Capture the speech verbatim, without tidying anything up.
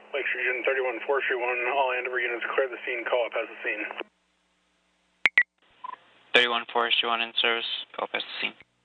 Lake Region thirty-one Forestry one, all Andover units clear the scene, call up as the scene. thirty-one Forestry one in service, call up as the scene.